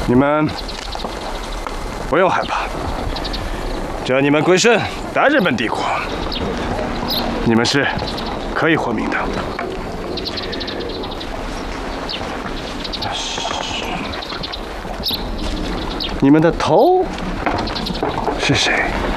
你们不用害怕，只要你们归顺大日本帝国，你们是可以活命的。你们的头是谁？